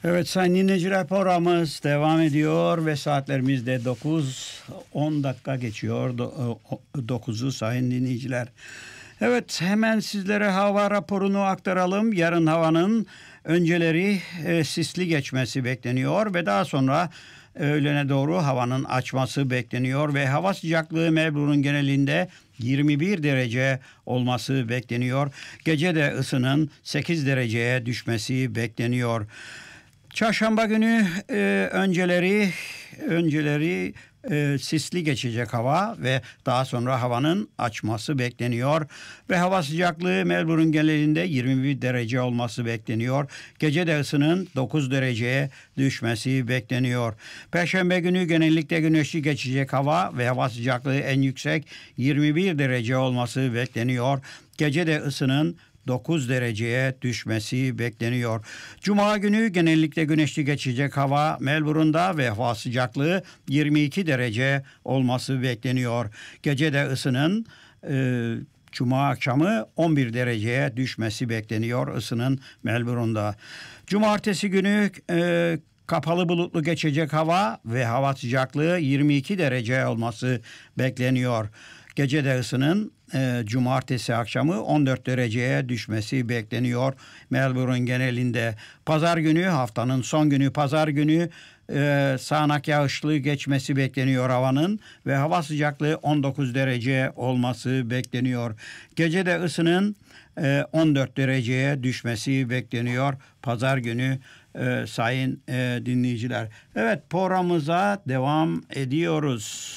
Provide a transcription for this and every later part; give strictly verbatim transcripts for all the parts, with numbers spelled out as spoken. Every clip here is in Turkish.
Evet sayın dinleyiciler, programımız devam ediyor ve saatlerimizde dokuz on dakika geçiyor. dokuzu sayın dinleyiciler. Evet, hemen sizlere hava raporunu aktaralım. Yarın havanın önceleri e, sisli geçmesi bekleniyor ve daha sonra öğlene doğru havanın açması bekleniyor ve hava sıcaklığı Melbourne'un genelinde yirmi bir derece olması bekleniyor. Gece de ısının sekiz dereceye düşmesi bekleniyor. Çarşamba günü e, önceleri önceleri e, sisli geçecek hava ve daha sonra havanın açması bekleniyor ve hava sıcaklığı Melbourne genelinde yirmi bir derece olması bekleniyor. Gece de ısının dokuz dereceye düşmesi bekleniyor. Perşembe günü genellikle güneşli geçecek hava ve hava sıcaklığı en yüksek yirmi bir derece olması bekleniyor. Gece de ısının dokuz dereceye düşmesi bekleniyor. Cuma günü genellikle güneşli geçecek hava Melbourne'da ve hava sıcaklığı yirmi iki derece olması bekleniyor. Gece de ısının e, Cuma akşamı on bir dereceye düşmesi bekleniyor ısının Melbourne'da. Cumartesi günü e, kapalı bulutlu geçecek hava ve hava sıcaklığı yirmi iki derece olması bekleniyor. Gece de ısının e, cumartesi akşamı on dört dereceye düşmesi bekleniyor Melbourne genelinde. Pazar günü, haftanın son günü pazar günü e, sağanak yağışlı geçmesi bekleniyor havanın ve hava sıcaklığı on dokuz derece olması bekleniyor. Gece de ısının e, on dört dereceye düşmesi bekleniyor pazar günü e, sayın e, dinleyiciler. Evet, programımıza devam ediyoruz.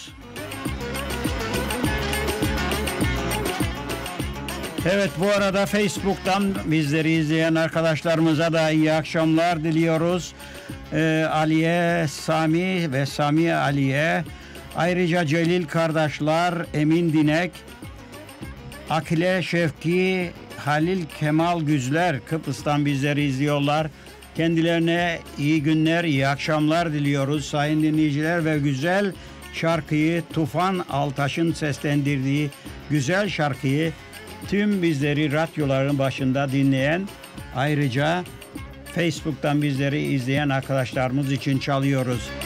Evet, bu arada Facebook'tan bizleri izleyen arkadaşlarımıza da iyi akşamlar diliyoruz. Ee, Aliye, Sami ve Sami Aliye, ayrıca Celil kardeşler, Emin Dinek, Akile Şevki, Halil Kemal Güzler Kıbrıs'tan bizleri izliyorlar. Kendilerine iyi günler, iyi akşamlar diliyoruz sayın dinleyiciler ve güzel şarkıyı Tufan Altaş'ın seslendirdiği güzel şarkıyı tüm bizleri radyoların başında dinleyen, ayrıca Facebook'tan bizleri izleyen arkadaşlarımız için çalıyoruz.